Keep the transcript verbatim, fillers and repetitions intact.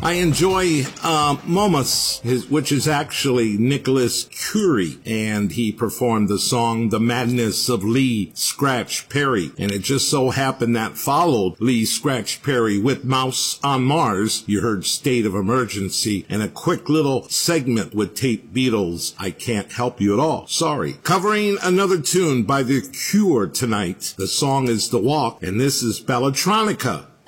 I enjoy uh, Momus, his, which is actually Nicholas Curie, and he performed the song The Madness of Lee Scratch Perry, and it just so happened that followed Lee Scratch Perry with Mouse on Mars. You heard State of Emergency, and a quick little segment with Tate Beatles, I Can't Help You at All. Sorry. Covering another tune by The Cure tonight. The song is The Walk, and this is Bellatronica.